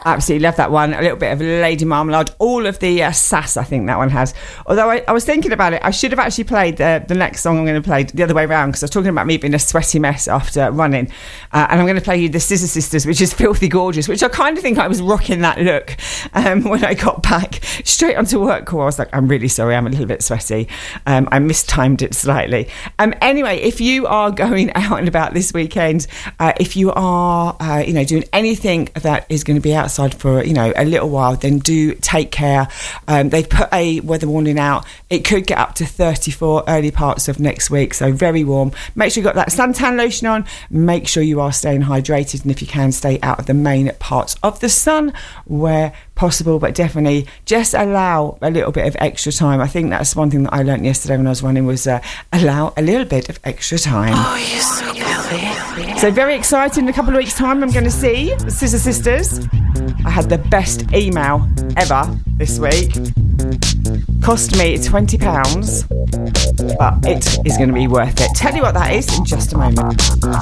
Absolutely love that one. A little bit of Lady Marmalade, all of the sass I think that one has. Although I was thinking about it, I should have actually played the next song I'm going to play the other way around, because I was talking about me being a sweaty mess after running, and I'm going to play you the Scissor Sisters, which is Filthy Gorgeous, which I kind of think I was rocking that look when I got back straight onto work call. I was like, I'm really sorry, I'm a little bit sweaty. I mistimed it slightly. Anyway, if you are going out and about this weekend, if you are doing anything that is going to be outside for a little while, then do take care. They've put a weather warning out. It could get up to 34 early parts of next week, so very warm. Make sure you've got that suntan lotion on. Make sure you are staying hydrated, and if you can, stay out of the main parts of the sun where possible, but definitely just allow a little bit of extra time. I think that's one thing that I learnt yesterday when I was running, was allow a little bit of extra time. Oh, you're so filthy. So very excited. In a couple of weeks' time, I'm going to see the Scissor Sisters. I had the best email ever this week. Cost me £20, but it is going to be worth it. Tell you what that is in just a moment.